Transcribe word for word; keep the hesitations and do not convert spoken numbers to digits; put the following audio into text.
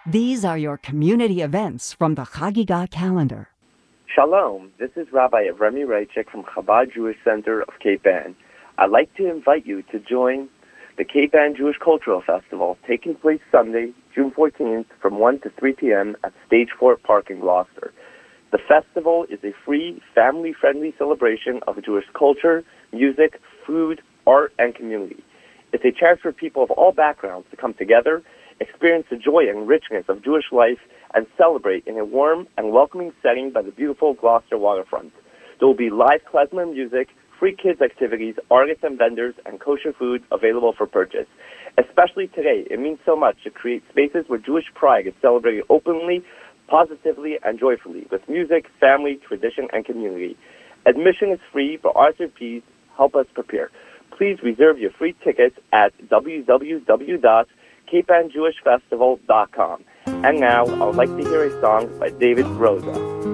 These are your community events from the Chagiga calendar. Shalom, this is Rabbi Avremi Reichik from Chabad Jewish Center of Cape Ann. I'd like to invite you to join the Cape Ann Jewish Cultural Festival, taking place Sunday, June fourteenth, from one to three p.m. at Stage four Park in Gloucester. The festival is a free, family-friendly celebration of Jewish culture, music, food, art, and community. It's a chance for people of all backgrounds to come together, experience the joy and richness of Jewish life, and celebrate in a warm and welcoming setting by the beautiful Gloucester waterfront. There will be live klezmer music, free kids activities, artists and vendors, and kosher food available for purchase. Especially today, it means so much to create spaces where Jewish pride is celebrated openly, positively, and joyfully, with music, family, tradition, and community. Admission is free, but R S Vs help us prepare. Please reserve your free tickets at w w w dot cape ann jewish festival dot com. And now, I would like to hear a song by David Rosa.